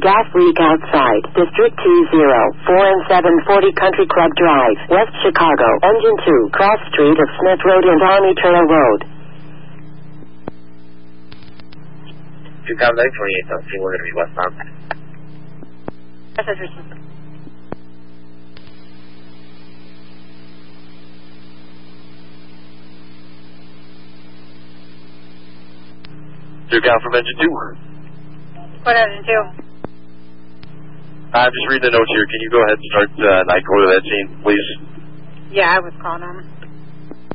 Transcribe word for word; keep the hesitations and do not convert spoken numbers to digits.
gas leak outside. District two zero four and seven forty Country Club Drive, West Chicago. Engine two, cross street of Smith Road and Army Trail Road. Chicago twenty-eight, don't see we're going to be westbound. That's received. Chicago from engine two. What engine two? I'm just reading the notes here. Can you go ahead and start uh, nine code of that scene, please? Yeah, I was calling him.